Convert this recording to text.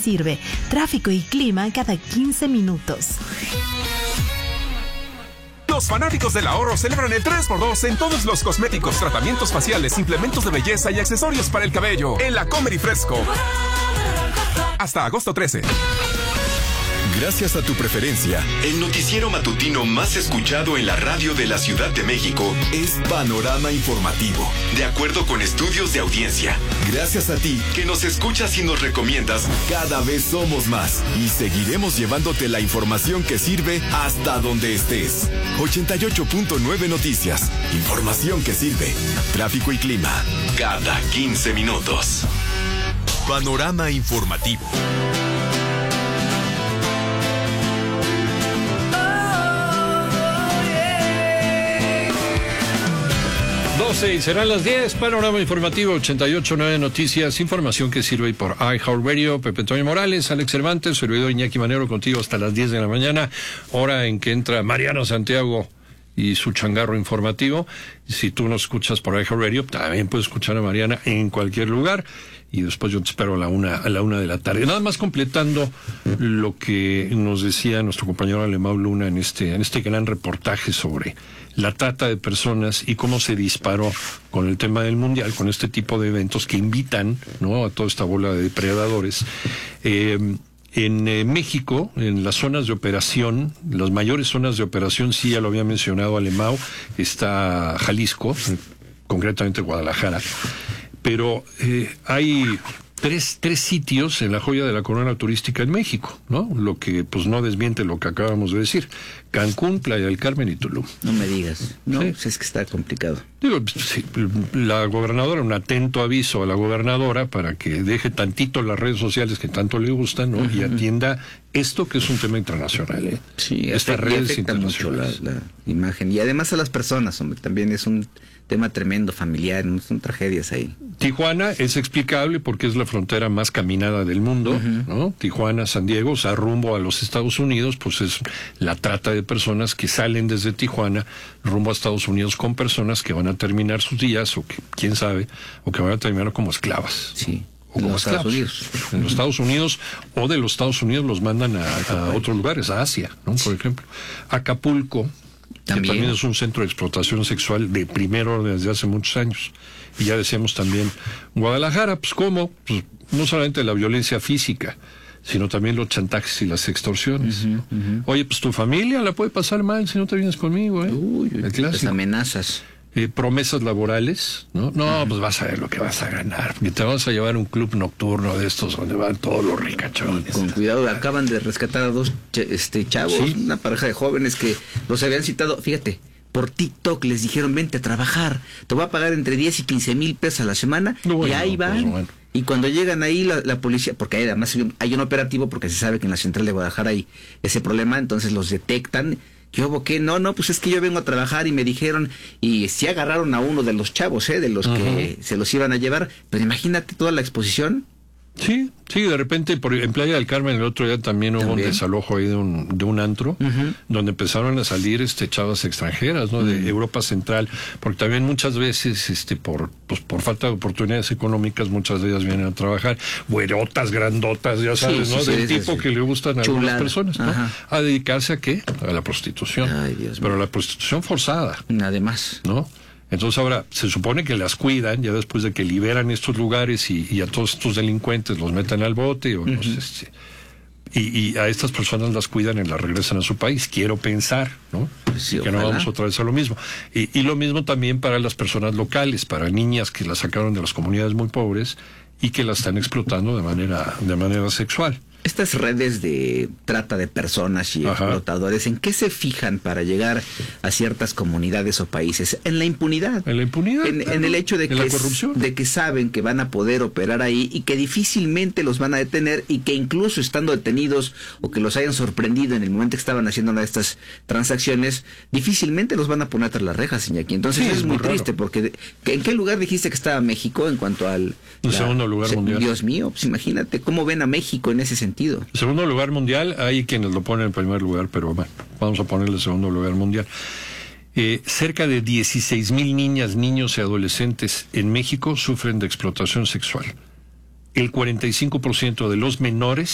sirve. Tráfico y clima cada 15 minutos. Los fanáticos del ahorro celebran el 3x2 en todos los cosméticos, tratamientos faciales, implementos de belleza y accesorios para el cabello en la Comer y Fresco. Hasta agosto 13. Gracias a tu preferencia, el noticiero matutino más escuchado en la radio de la Ciudad de México es Panorama Informativo, de acuerdo con estudios de audiencia. Gracias a ti, que nos escuchas y nos recomiendas, cada vez somos más y seguiremos llevándote la información que sirve hasta donde estés. 88.9 Noticias, información que sirve. Tráfico y clima, cada 15 minutos. Panorama Informativo. Y serán las 10, Panorama Informativo 88.9 Noticias, información que sirve por iHeartRadio. Pepe Antonio Morales, Alex Cervantes, servidor Iñaki Manero contigo hasta las 10 de la mañana, hora en que entra Mariano Santiago y su changarro informativo. Si tú nos escuchas por iHeartRadio, también puedes escuchar a Mariana en cualquier lugar. Y después yo te espero a la una de la tarde. Nada más completando lo que nos decía nuestro compañero Alemão Luna en este gran reportaje sobre la trata de personas y cómo se disparó con el tema del mundial, con este tipo de eventos que invitan, ¿no?, a toda esta bola de depredadores. En México, en las zonas de operación, las mayores zonas de operación, sí, ya lo había mencionado Alemão, está Jalisco, concretamente Guadalajara. Pero hay tres sitios en la joya de la corona turística en México, ¿no? Lo que pues no desmiente lo que acabamos de decir. Cancún, Playa del Carmen y Tulum. No me digas. No, ¿sí? Pues es que está complicado. Digo, sí, la gobernadora, un atento aviso a la gobernadora para que deje tantito las redes sociales que tanto le gustan, ¿no? Y atienda esto que es un tema internacional, ¿eh? Sí, estas redes afecta mucho la imagen. Y además a las personas, hombre, también es un tema tremendo, familiar, son tragedias ahí. Tijuana es explicable porque es la frontera más caminada del mundo, ¿no? Tijuana, San Diego, o sea, rumbo a los Estados Unidos, pues es la trata de personas que salen desde Tijuana rumbo a Estados Unidos con personas que van a terminar sus días, o que, quién sabe, o que van a terminar como esclavas. Sí. O como esclavos. En los Estados Unidos, o de los Estados Unidos los mandan a otros lugares, a Asia, ¿no? Por ejemplo. Acapulco, que también es un centro de explotación sexual de primer orden desde hace muchos años. Y ya decíamos también Guadalajara, pues ¿cómo? Pues no solamente la violencia física, sino también los chantajes y las extorsiones. Oye, pues tu familia la puede pasar mal si no te vienes conmigo, ¿eh? Uy, las amenazas. Promesas laborales, ¿no? No, pues vas a ver lo que vas a ganar. Y te vas a llevar a un club nocturno de estos donde van todos los ricachones. Con cuidado, acaban de rescatar a dos chavos, ¿sí? Una pareja de jóvenes que los habían citado, fíjate, por TikTok les dijeron, vente a trabajar, te voy a pagar entre 10 y 15 mil pesos a la semana, y ahí van. Pues bueno. Y cuando llegan ahí la policía, porque además hay un operativo, porque se sabe que en la central de Guadalajara hay ese problema, entonces los detectan. Yo, ¿qué? No, pues es que yo vengo a trabajar y me dijeron, y sí agarraron a uno de los chavos, de los que se los iban a llevar, pero imagínate toda la exposición. Sí, de repente en Playa del Carmen el otro día también hubo un desalojo ahí de un antro, donde empezaron a salir chavas extranjeras, ¿no? De Europa Central, porque también muchas veces por falta de oportunidades económicas, muchas de ellas vienen a trabajar, güerotas, grandotas, ya sabes, ¿no? Del tipo que le gustan a algunas personas, ¿no? A dedicarse ¿a qué? A la prostitución. Ay, Dios mío. Pero la prostitución forzada. Además, ¿no? Entonces ahora se supone que las cuidan ya después de que liberan estos lugares y a todos estos delincuentes los meten al bote o y a estas personas las cuidan y las regresan a su país. Quiero pensar, ¿no? Sí, que ojalá. no vamos otra vez a lo mismo. Y lo mismo también para las personas locales, para niñas que las sacaron de las comunidades muy pobres y que las están explotando de manera sexual. Estas redes de trata de personas y explotadores, ¿en qué se fijan para llegar a ciertas comunidades o países? En la impunidad. En la impunidad. En el hecho de la corrupción. De que saben que van a poder operar ahí y que difícilmente los van a detener y que incluso estando detenidos o que los hayan sorprendido en el momento que estaban haciendo una de estas transacciones, difícilmente los van a poner tras las rejas, Iñaki. Entonces es muy triste porque ¿en qué lugar dijiste que estaba México en cuanto al... En segundo lugar mundial. Dios mío, pues imagínate cómo ven a México en ese sentido. En segundo lugar mundial, hay quienes lo ponen en primer lugar, pero bueno, vamos a ponerle segundo lugar mundial. Cerca de 16,000 niñas, niños y adolescentes en México sufren de explotación sexual. El 45% de los menores